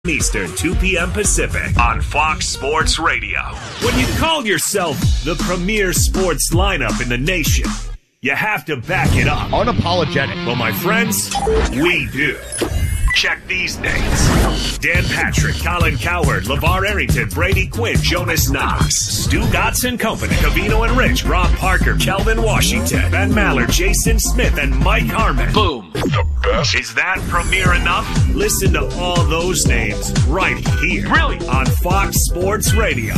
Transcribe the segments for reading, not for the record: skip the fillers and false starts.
Eastern, 2 p.m. Pacific on Fox Sports Radio. When you call yourself the premier sports lineup in the nation, you have to back it up. Unapologetic. Well, my friends, we do. Check these names: Dan Patrick, Colin Cowherd, LeVar Arrington, Brady Quinn, Jonas Knox, Stu Gotts & Company, Covino and Rich, Rob Parker, Kelvin Washington, Ben Maller, Jason Smith, and Mike Harmon. Boom. The best. Is that premier enough? Listen to all those names right here. Really? On Fox Sports Radio.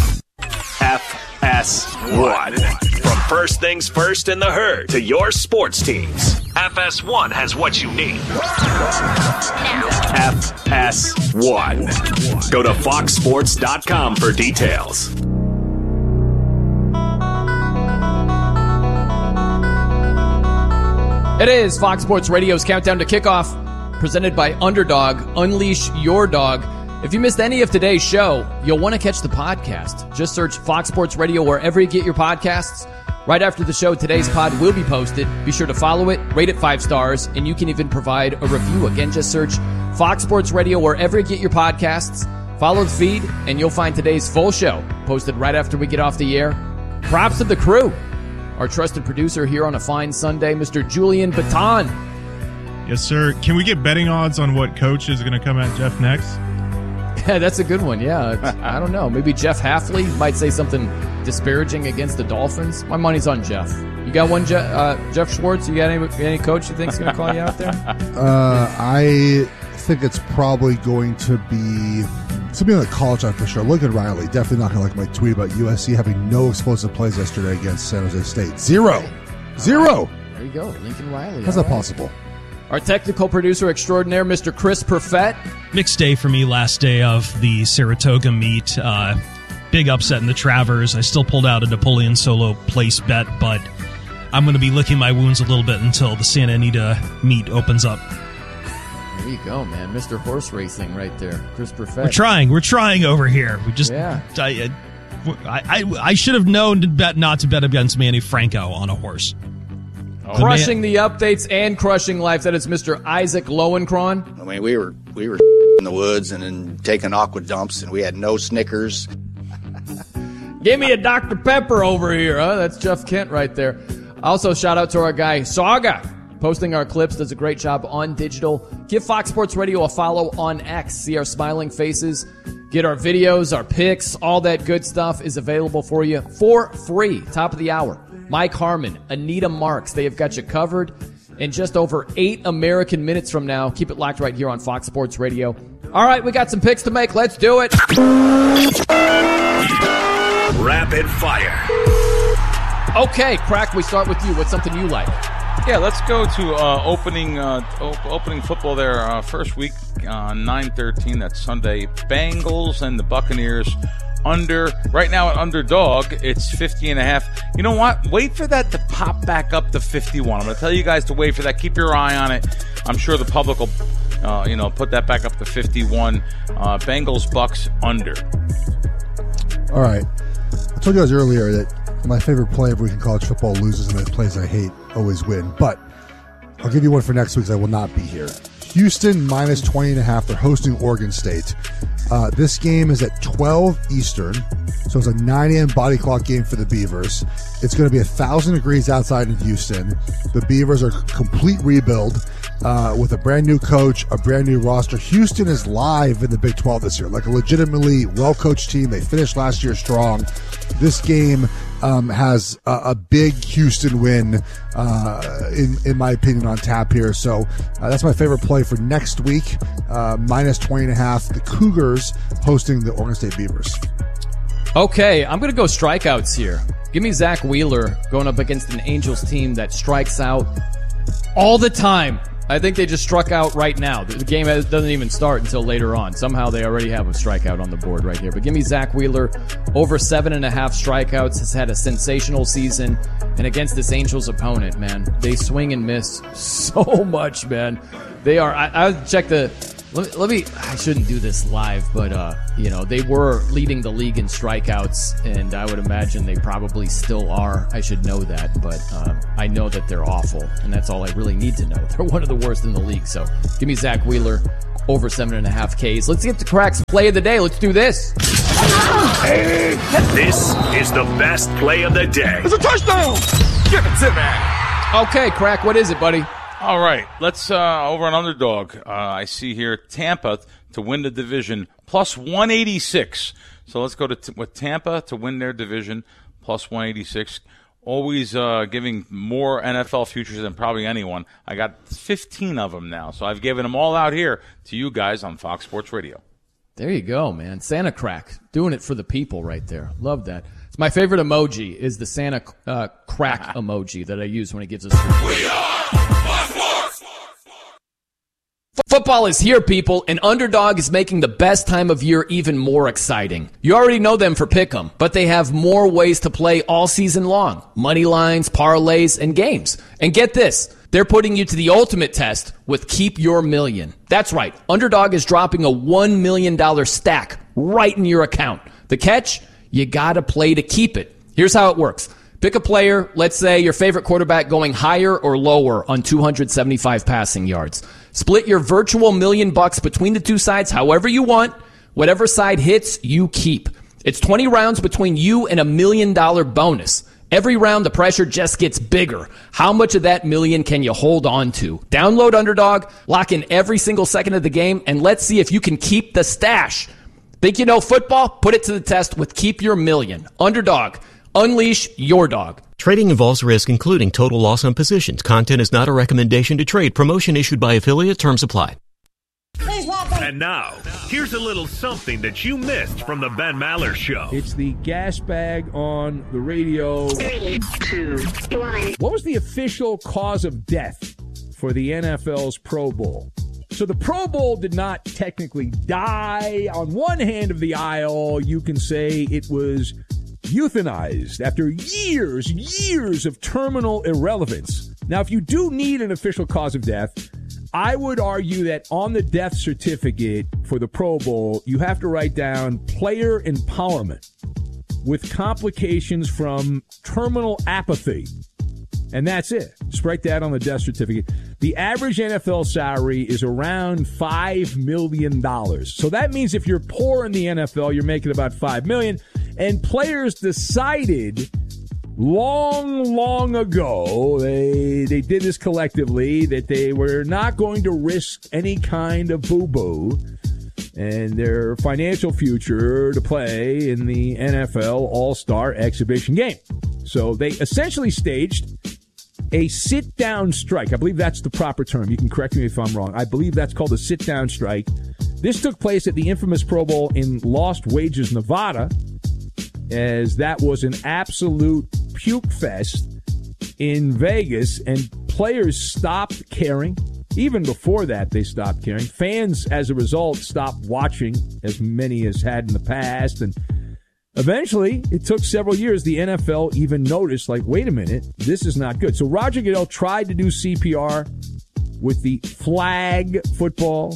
FS1. From first things first in the herd to your sports teams, FS1 has what you need. FS1. Go to foxsports.com for details. It is Fox Sports Radio's Countdown to Kickoff, presented by Underdog. Unleash your dog. If you missed any of today's show, you'll want to catch the podcast. Just search Fox Sports Radio wherever you get your podcasts. Right after the show, today's pod will be posted. Be sure to follow it, rate it 5 stars, and you can even provide a review. Again, just search Fox Sports Radio wherever you get your podcasts. Follow the feed, and you'll find today's full show posted right after we get off the air. Props to the crew. Our trusted producer here on a fine Sunday, Mr. Julian Baton. Yes, sir. Can we get betting odds on what coach is going to come at Jeff next? Yeah, that's a good one. Yeah, I don't know. Maybe Jeff Hafley might say something disparaging against the Dolphins. My money's on Jeff. You got one, Jeff Schwartz? You got any coach you think's going to call you out there? I think it's probably going to be something on the college side for sure. Lincoln Riley. Definitely not going to like my tweet about USC having no explosive plays yesterday against San Jose State. Zero. There you go. Lincoln Riley. How's that possible? Our technical producer extraordinaire, Mr. Chris Perfett. Mixed day for me last day of the Saratoga meet. Big upset in the Travers. I still pulled out a Napoleon Solo place bet, but I'm going to be licking my wounds a little bit until the Santa Anita meet opens up. There you go, man. Mr. Horse Racing right there. Chris Perfett. We're trying over here. We just, yeah. I should have known not to bet against Manny Franco on a horse. Crushing the updates and crushing life. That is Mr. Isaac Lowenkron. I mean, we were in the woods and then taking aqua dumps, and we had no Snickers. Give me a Dr. Pepper over here, huh? That's Jeff Kent right there. Also, shout out to our guy, Saga, posting our clips. Does a great job on digital. Give Fox Sports Radio a follow on X. See our smiling faces. Get our videos, our pics, all that good stuff is available for you for free. Top of the hour. Mike Harmon, Anita Marks, they have got you covered. In just over 8 American minutes from now, keep it locked right here on Fox Sports Radio. All right, we got some picks to make. Let's do it. Rapid fire. Okay, Crack, we start with you. What's something you like? Yeah, let's go to opening football there. First week on 9/13. That's Sunday. Bengals and the Buccaneers. Right now at underdog, it's 50.5. You know what? Wait for that to pop back up to 51. I'm going to tell you guys to wait for that. Keep your eye on it. I'm sure the public will, put that back up to 51. Bengals, Bucks, under. All right. I told you guys earlier that my favorite play every week in college football loses and the plays I hate always win. But I'll give you one for next week because I will not be here. Houston minus 20.5. They're hosting Oregon State. This game is at 12 Eastern, so it's a 9 a.m. body clock game for the Beavers. It's going to be 1,000 degrees outside in Houston. The Beavers are complete rebuild with a brand new coach, a brand new roster. Houston is live in the Big 12 this year, like a legitimately well-coached team. They finished last year strong. This game has a big Houston win, in my opinion, on tap here. So that's my favorite play for next week. Minus 20.5. The Cougars hosting the Oregon State Beavers. Okay, I'm going to go strikeouts here. Give me Zach Wheeler going up against an Angels team that strikes out all the time. I think they just struck out right now. The game doesn't even start until later on. Somehow they already have a strikeout on the board right here. But give me Zach Wheeler over 7.5 strikeouts. Has had a sensational season. And against this Angels opponent, man, they swing and miss so much, man. They are. I'll check the. Let me. I shouldn't do this live, but they were leading the league in strikeouts, and I would imagine they probably still are. I should know that, but I know that they're awful, and that's all I really need to know. They're one of the worst in the league. So give me Zach Wheeler over 7.5 Ks. Let's get to Crack's play of the day. Let's do this. This is the best play of the day. It's a touchdown! Give it to me! Okay, Crack, what is it, buddy? All right, let's over on Underdog. I see here Tampa to win the division plus 186. So let's go with Tampa to win their division plus 186. Always giving more NFL futures than probably anyone. I got 15 of them now, so I've given them all out here to you guys on Fox Sports Radio. There you go, man. Santa Crack, doing it for the people right there. Love that. It's my favorite emoji is the Santa Crack emoji that I use when he gives us. We are Fox. Football is here, people, and Underdog is making the best time of year even more exciting. You already know them for Pick'em, but they have more ways to play all season long. Money lines, parlays, and games. And get this, they're putting you to the ultimate test with Keep Your Million. That's right, Underdog is dropping a $1 million stack right in your account. The catch? You gotta play to keep it. Here's how it works. Pick a player, let's say your favorite quarterback going higher or lower on 275 passing yards. Split your virtual $1 million between the two sides however you want. Whatever side hits, you keep. It's 20 rounds between you and $1 million bonus. Every round, the pressure just gets bigger. How much of that million can you hold on to? Download Underdog, lock in every single second of the game, and let's see if you can keep the stash. Think you know football? Put it to the test with Keep Your Million. Underdog. Unleash your dog. Trading involves risk, including total loss on positions. Content is not a recommendation to trade. Promotion issued by affiliate. Terms apply. And now, here's a little something that you missed from the Ben Maller Show. It's the gas bag on the radio. 3, 2, 1. What was the official cause of death for the NFL's Pro Bowl? So the Pro Bowl did not technically die. On one hand of the aisle, you can say it was euthanized after years of terminal irrelevance. Now, if you do need an official cause of death, I would argue that on the death certificate for the Pro Bowl, you have to write down player empowerment with complications from terminal apathy. And that's it. Just write that on the death certificate. The average NFL salary is around $5 million. So that means if you're poor in the NFL, you're making about $5 million. And players decided long ago, they did this collectively, that they were not going to risk any kind of boo-boo and their financial future to play in the NFL All-Star Exhibition game. So they essentially staged a sit-down strike. I believe that's the proper term. You can correct me if I'm wrong. I believe that's called a sit-down strike. This took place at the infamous Pro Bowl in Lost Wages, Nevada, as that was an absolute puke fest in Vegas, and players stopped caring. Even before that, they stopped caring. Fans, as a result, stopped watching, as many as had in the past, and eventually, it took several years. The NFL even noticed, like, wait a minute, this is not good. So Roger Goodell tried to do CPR with the flag football,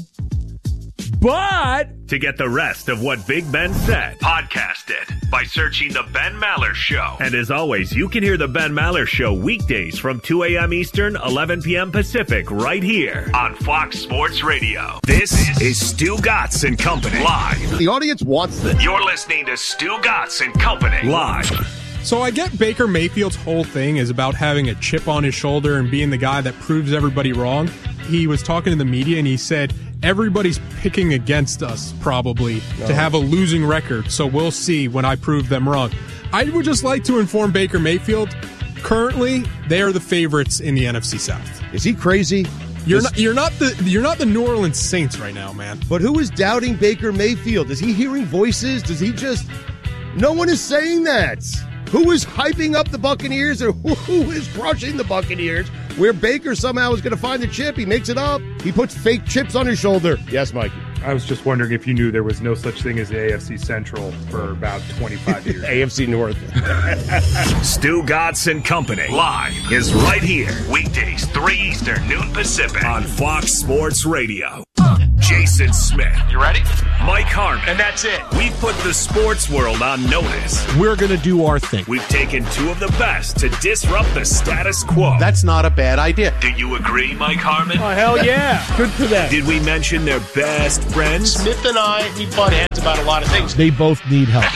but to get the rest of what Big Ben said, podcast it by searching The Ben Maller Show. And as always, you can hear The Ben Maller Show weekdays from 2 a.m. Eastern, 11 p.m. Pacific, right here on Fox Sports Radio. This is Stu Gatz and Company live. The audience wants this. You're listening to Stu Gatz and Company live. So I get Baker Mayfield's whole thing is about having a chip on his shoulder and being the guy that proves everybody wrong. He was talking to the media and he said, everybody's picking against us probably to have a losing record, so we'll see when I prove them wrong. I would just like to inform Baker Mayfield, currently they are the favorites in the NFC South. Is he crazy? You're not the New Orleans Saints right now, man. But who is doubting Baker Mayfield? Is he hearing voices? Does he just... No one is saying that. Who is hyping up the Buccaneers or who is crushing the Buccaneers? Where Baker somehow is going to find the chip. He makes it up. He puts fake chips on his shoulder. Yes, Mikey. I was just wondering if you knew there was no such thing as the AFC Central for about 25 years. AFC North. Stu Gatz and Company live is right here. Weekdays, 3 Eastern, noon Pacific on Fox Sports Radio. Jason Smith. You ready? Mike Harmon. And that's it. We've put the sports world on notice. We're going to do our thing. We've taken two of the best to disrupt the status quo. That's not a bad idea. Do you agree, Mike Harmon? Oh, hell yeah. Good for them. Did we mention their best friends? Smith and I, we butt heads about a lot of things. They both need help.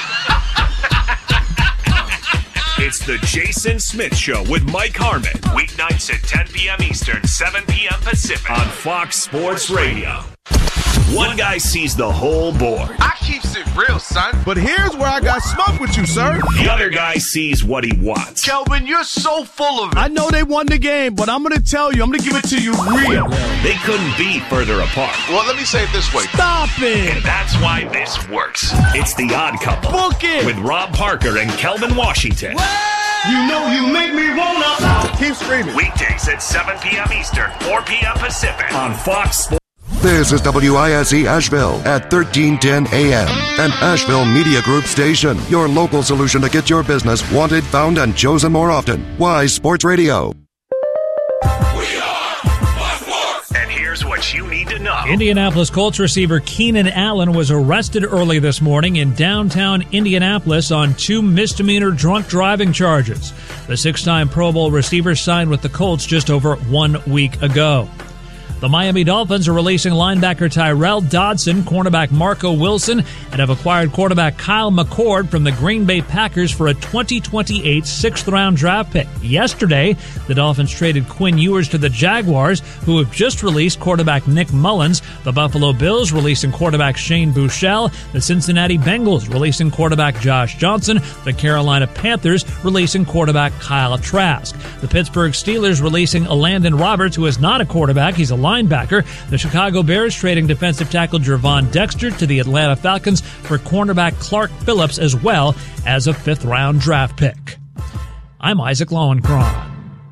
It's the Jason Smith Show with Mike Harmon. Weeknights at 10 p.m. Eastern, 7 p.m. Pacific on Fox Sports Radio. One guy sees the whole board. I keeps it real, son. But here's where I got smoke with you, sir. The other guy sees what he wants. Kelvin, you're so full of it. I know they won the game, but I'm going to tell you, I'm going to give it to you real. They couldn't be further apart. Well, let me say it this way. Stop it. And that's why this works. It's The Odd Couple. Book it. With Rob Parker and Kelvin Washington. You know you make me wanna. Keep screaming. Weekdays at 7 p.m. Eastern, 4 p.m. Pacific on Fox Sports. This is WISE Asheville at 1310 AM, an Asheville Media Group station. Your local solution to get your business wanted, found, and chosen more often. Wise Sports Radio. And here's what you need to know. Indianapolis Colts receiver Keenan Allen was arrested early this morning in downtown Indianapolis on 2 misdemeanor drunk driving charges. The 6-time Pro Bowl receiver signed with the Colts just over 1 week ago. The Miami Dolphins are releasing linebacker Tyrell Dodson, cornerback Marco Wilson, and have acquired quarterback Kyle McCord from the Green Bay Packers for a 2028 6th-round draft pick. Yesterday, the Dolphins traded Quinn Ewers to the Jaguars, who have just released quarterback Nick Mullins, the Buffalo Bills releasing quarterback Shane Buechele, the Cincinnati Bengals releasing quarterback Josh Johnson, the Carolina Panthers releasing quarterback Kyle Trask, the Pittsburgh Steelers releasing Landon Roberts, who is not a quarterback, he's a linebacker. The Chicago Bears trading defensive tackle Gervon Dexter to the Atlanta Falcons for cornerback Clark Phillips, as well as a 5th-round draft pick. I'm Isaac Lowenkron.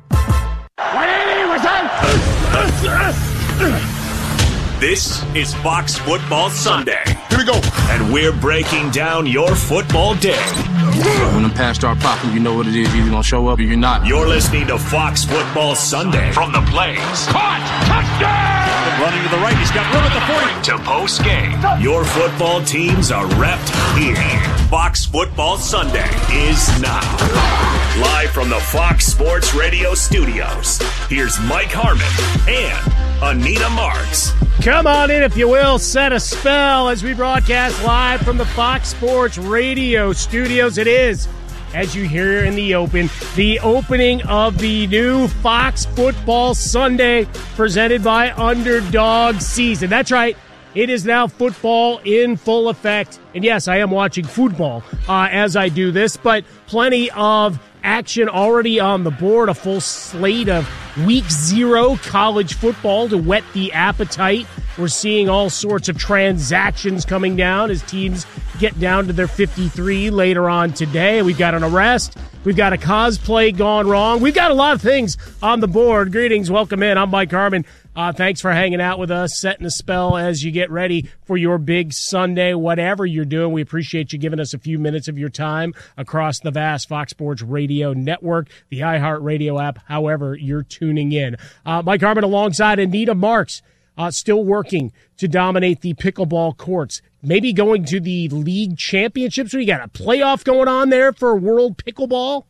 This is Fox Football Sunday. Here we go. And we're breaking down your football day. When the past start popping, you know what it is. You're either going to show up or you're not. You're listening to Fox Football Sunday. From the Blaze. Caught! Touchdown! Running to the right. He's got room at the 40. To post game. Your football teams are repped here. Fox Football Sunday is now. Live from the Fox Sports Radio studios. Here's Mike Harmon and Anita Marks. Come on in, if you will. Set a spell as we broadcast live from the Fox Sports Radio studios. It is, as you hear in the opening of the new Fox Football Sunday presented by Underdog Season. That's right. It is now football in full effect. And yes, I am watching football as I do this, but plenty of action already on the board. A full slate of Week 0 college football to whet the appetite. We're seeing all sorts of transactions coming down as teams get down to their 53 later on today. We've got an arrest. We've got a cosplay gone wrong. We've got a lot of things on the board. Greetings. Welcome in. I'm Mike Harmon. Thanks for hanging out with us, setting a spell as you get ready for your big Sunday, whatever you're doing. We appreciate you giving us a few minutes of your time across the vast Fox Sports Radio network, the iHeartRadio app, however you're tuning in. Mike Harmon alongside Anita Marks, still working to dominate the pickleball courts. Maybe going to the league championships. So you got a playoff going on there for World Pickleball?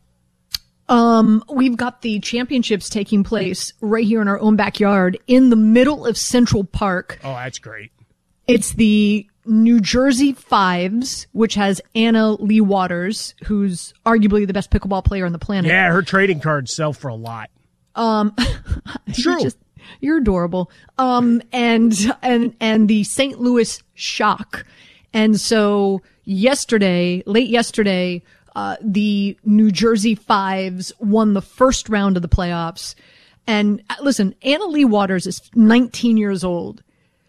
We've got the championships taking place right here in our own backyard in the middle of Central Park. Oh, that's great. It's the New Jersey Fives, which has Anna Lee Waters, who's arguably the best pickleball player on the planet. Yeah, her trading cards sell for a lot. True. You're adorable. And the St. Louis Shock. And so late yesterday, the New Jersey Fives won the first round of the playoffs. And listen, Anna Lee Waters is 19 years old.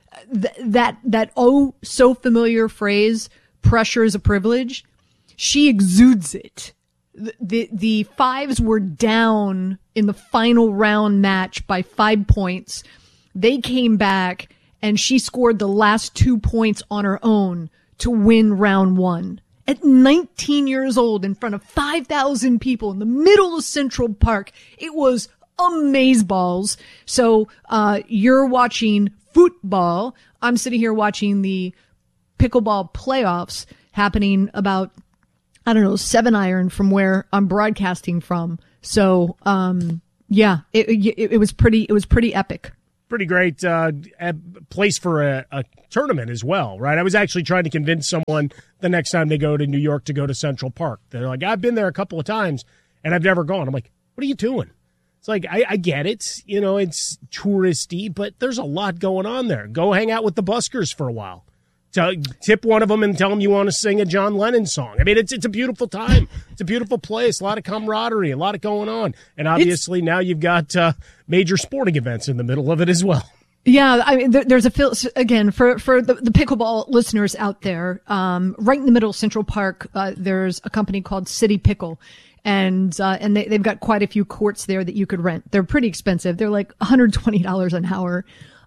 That oh so familiar phrase, pressure is a privilege, she exudes it. The Fives were down in the final round match by 5 points. They came back and she scored the last 2 points on her own to win round one. At 19 years old, in front of 5,000 people in the middle of Central Park. It was amazeballs. So, you're watching football. I'm sitting here watching the pickleball playoffs happening about, 7 iron from where I'm broadcasting from. So, it was pretty epic. Pretty great place for a tournament as well, right? I was actually trying to convince someone the next time they go to New York to go to Central Park. They're like, I've been there a couple of times and I've never gone. I'm like, what are you doing? It's like, I get it. It's touristy, but there's a lot going on there. Go hang out with the buskers for a while. Tip one of them and tell them you want to sing a John Lennon song. I mean, it's a beautiful time. It's a beautiful place. A lot of camaraderie, a lot going on. And obviously now you've got major sporting events in the middle of it as well. Yeah, I mean, there's again, for the pickleball listeners out there, right in the middle of Central Park, there's a company called City Pickle. And they've got quite a few courts there that you could rent. They're pretty expensive. They're like $120 an hour.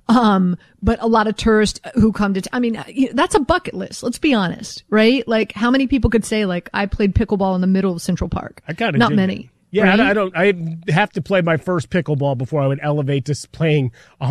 But a lot of tourists who come to, that's a bucket list. Let's be honest, right? Like, how many people could say, like, I played pickleball in the middle of Central Park? Not many. Yeah, right? I have to play my first pickleball before I would elevate to playing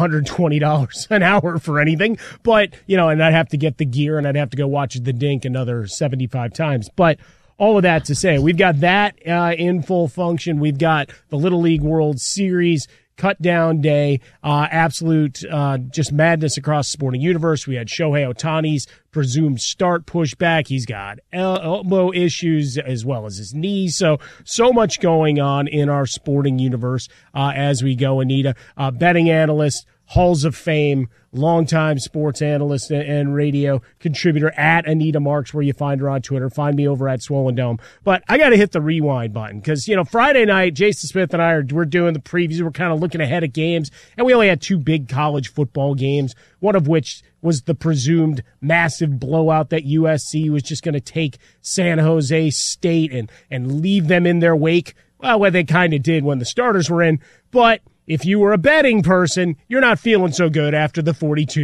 $120 an hour for anything. But, and I'd have to get the gear and I'd have to go watch the Dink another 75 times. But all of that to say, we've got that in full function. We've got the Little League World Series cut down day, absolute just madness across the sporting universe. We had Shohei Ohtani's presumed start pushback. He's got elbow issues as well as his knees. So much going on in our sporting universe as we go. Anita, betting analyst, Halls of Fame, longtime sports analyst and radio contributor at Anita Marks, where you find her on Twitter. Find me over at Swollen Dome. But I got to hit the rewind button because, Friday night, Jason Smith and we're doing the previews. We're kind of looking ahead at games, and we only had 2 big college football games, one of which was the presumed massive blowout that USC was just going to take San Jose State and leave them in their wake. Well, what they kind of did when the starters were in, but if you were a betting person, you're not feeling so good after the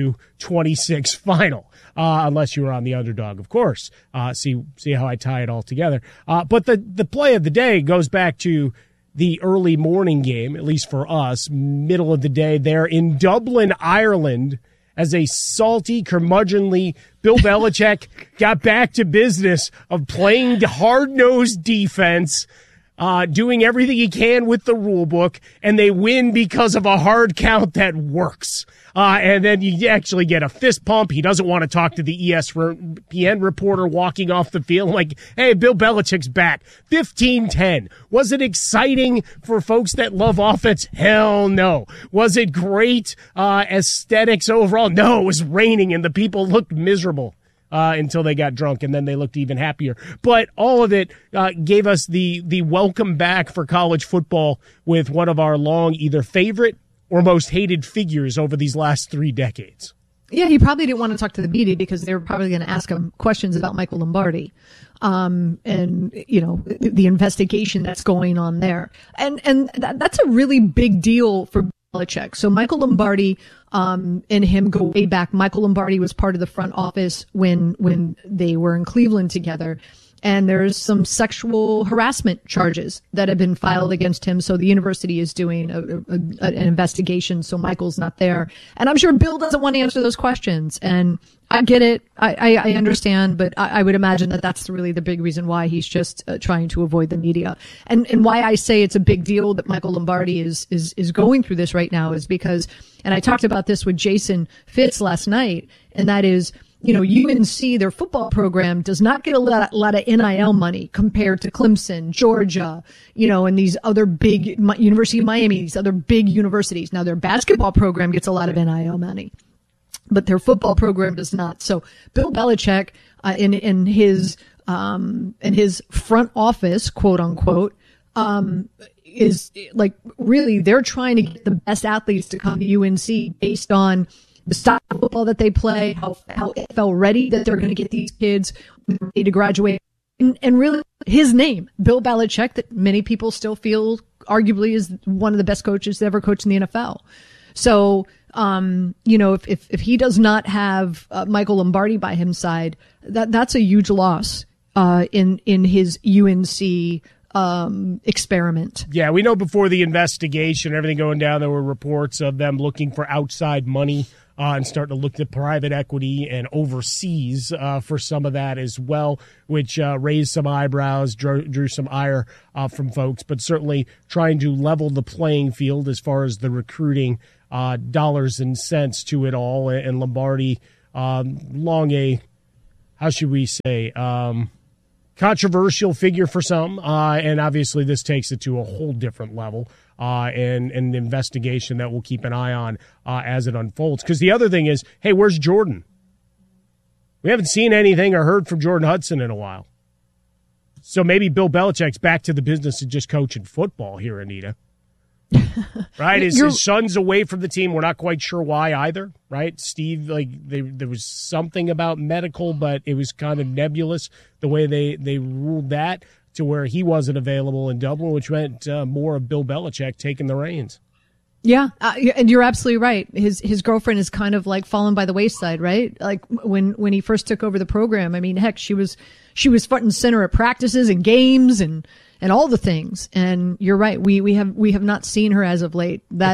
42-26 final, unless you were on the underdog, of course. See how I tie it all together. But the play of the day goes back to the early morning game, at least for us, middle of the day there in Dublin, Ireland, as a salty, curmudgeonly Bill Belichick got back to business of playing hard-nosed defense, doing everything he can with the rule book, and they win because of a hard count that works. And then you actually get a fist pump. He doesn't want to talk to the ESPN reporter walking off the field like, hey, Bill Belichick's back. 15-10. Was it exciting for folks that love offense? Hell no. Was it great aesthetics overall? No, it was raining and the people looked miserable. Until they got drunk, and then they looked even happier. But all of it gave us the welcome back for college football with one of our long either favorite or most hated figures over these last 3 decades. Yeah, he probably didn't want to talk to the media because they were probably going to ask him questions about Michael Lombardi, and the investigation that's going on there, and that's a really big deal for Belichick. So Michael Lombardi and him go way back. Michael Lombardi was part of the front office when they were in Cleveland together. And there's some sexual harassment charges that have been filed against him. So the university is doing an investigation. So Michael's not there. And I'm sure Bill doesn't want to answer those questions. And I get it. I understand. But I would imagine that that's really the big reason why he's just trying to avoid the media. And why I say it's a big deal that Michael Lombardi is going through this right now is because, and I talked about this with Jason Fitz last night, and that is, UNC, their football program does not get a lot of NIL money compared to Clemson, Georgia, and these other big University of Miami, these other big universities. Now their basketball program gets a lot of NIL money, but their football program does not. So Bill Belichick, in his front office, quote unquote, is like really they're trying to get the best athletes to come to UNC based on the style of football that they play, how NFL ready that they're going to get these kids ready to graduate, and really his name, Bill Belichick, that many people still feel arguably is one of the best coaches to ever coach in the NFL. So, if he does not have Michael Lombardi by his side, that's a huge loss in his UNC experiment. Yeah, we know before the investigation, everything going down, there were reports of them looking for outside money and starting to look at private equity and overseas for some of that as well, which raised some eyebrows, drew some ire from folks, but certainly trying to level the playing field as far as the recruiting dollars and cents to it all. And Lombardi, controversial figure for some, and obviously this takes it to a whole different level, and an investigation that we'll keep an eye on as it unfolds. Because the other thing is, hey, where's Jordan? We haven't seen anything or heard from Jordan Hudson in a while. So maybe Bill Belichick's back to the business of just coaching football here, Anita. Right? His son's away from the team. We're not quite sure why either, right? Steve, there was something about medical, but it was kind of nebulous the way they ruled that to where he wasn't available in Dublin, which meant more of Bill Belichick taking the reins. Yeah, and you're absolutely right. His girlfriend is kind of like fallen by the wayside, right? Like when he first took over the program. I mean, heck, she was front and center at practices and games and all the things. And you're right. We have not seen her as of late.